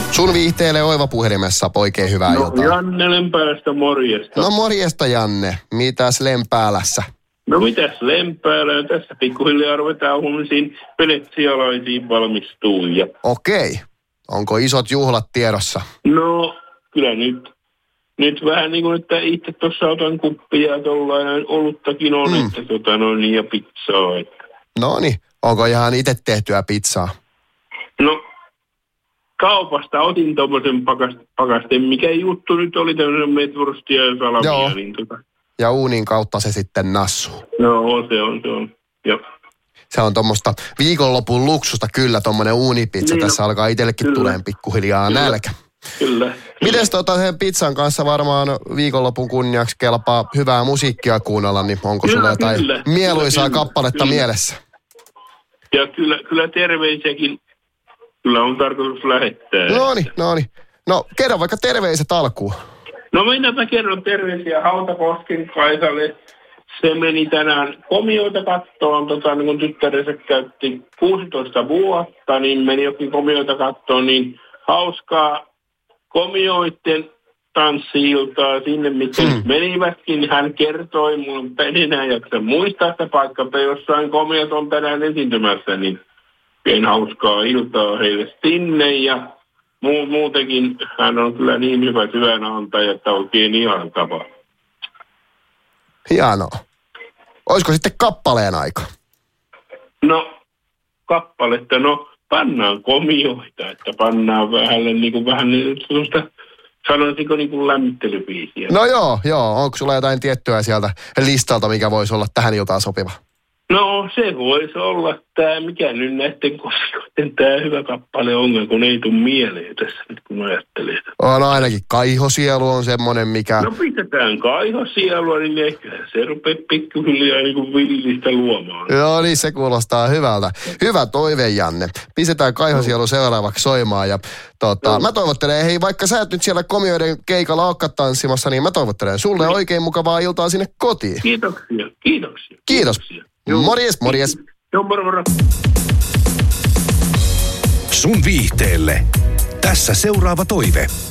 Sun viihteelle Oiva puhelimessa, oikein hyvää iltaa. Janne Lempäälästä, morjesta. No morjesta Janne, mitäs Lempäälässä? No mitäs Lempäälä, tässä pikkuhiljaa ruvetaan huomisiin venetsialaisiin valmistuun. Okei, onko isot juhlat tiedossa? No kyllä nyt vähän niin kuin, että itse tuossa otan kuppia ja tollainen oluttakin on, että ja pizzaa. Että. Noniin, onko ihan itse tehtyä pizzaa? No kaupasta otin tommosen pakasteen, mikä juttu nyt oli tämmöinen metvurstia ja salamia. Joo. Niin Ja uunin kautta se sitten nassuu. No se on. Joo. Se on tuommoista viikonlopun luksusta kyllä, tuommoinen uunipizza. Niin, tässä alkaa itsellekin tuleen pikkuhiljaa nälkä. Kyllä. Mites sen pizzan kanssa varmaan viikonlopun kunniaksi kelpaa hyvää musiikkia kuunnella, niin onko sulla jotain mieluisaa kappaletta mielessä? Ja kyllä terveisiäkin kyllä on tarkoitus lähettää. Noniin. No kerro vaikka terveiset alkuun. No minäpä kerron terveisiä Hautakosken Kaisalle. Se meni tänään komioita kattoon, niin kun tyttärensä käytti 16 vuotta, niin meni jokin komioita kattoon, niin hauskaa komioiden tanssi-iltaa sinne, missä menivätkin. Hän kertoi, mun enää jaksa muistaa sitä paikkaa, jossain komiot on tänään esiintymässä, niin en hauskaa iltaa heille sinne ja muutenkin hän on kyllä niin hyvä työnantaja, että oikein ihantava. Hienoa. Olisiko sitten kappaleen aika? No, kappaletta, pannaan komioita, että pannaan vähän sellaista, sanoisinko niin kuin lämmittelybiisiä. No joo. Onko sulla jotain tiettyä sieltä listalta, mikä voisi olla tähän iltaan sopiva? No se voisi olla tämä, mikä nyt näiden kosioiden tämä hyvä kappale on, kun ei tule mieleen tässä nyt kun ajattelee. On ainakin Kaihosielu on semmoinen, mikä... No pistetään Kaihosielua, niin ehkä se rupeaa pikkuhiljaa niin kuin villistä luomaan. Joo, niin se kuulostaa hyvältä. Hyvä toive, Janne. Pistetään Kaihosielu seuraavaksi soimaan ja mä toivottelen, hei vaikka sä et nyt siellä komioiden keikalla olekaan tanssimassa, niin mä toivottelen sulle oikein mukavaa iltaa sinne kotiin. Kiitoksia. Kiitos. Morjes. Joo, moro. Sun viihteelle. Tässä seuraava toive.